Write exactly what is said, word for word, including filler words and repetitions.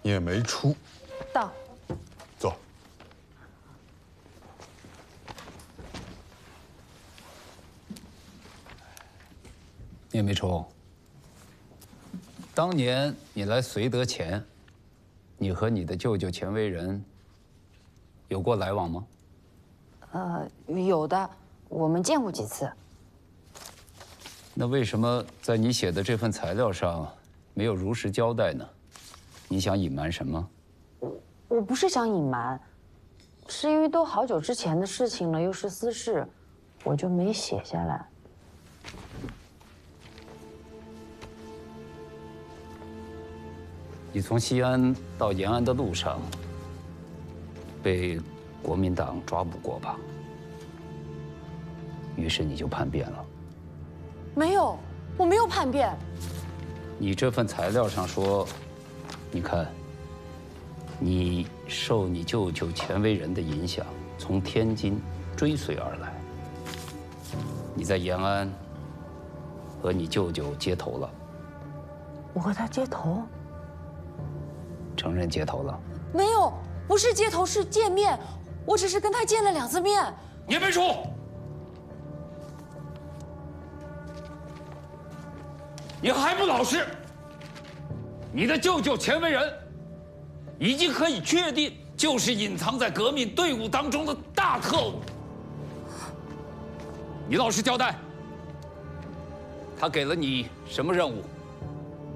聂梅初， 到。 坐。 聂梅初，当年你来绥德前，你和你的舅舅钱为仁有过来往吗？ 呃，有的，我们见过几次。 那为什么在你写的这份材料上没有如实交代呢？你想隐瞒什么？ 我我不是想隐瞒，是因为都好久之前的事情了，又是私事，我就没写下来。 你从西安到延安的路上，被国民党抓捕过吧？于是你就叛变了。 没有，我没有叛变。 你这份材料上说，你看，你受你舅舅钱为仁的影响，从天津追随而来。你在延安和你舅舅接头了。 我和他接头？ 承认接头了？ 没有，不是接头，是见面。我只是跟他见了两次面。 聂梅初，你还不老实！你的舅舅钱为仁，已经可以确定就是隐藏在革命队伍当中的大特务。你老实交代，他给了你什么任务？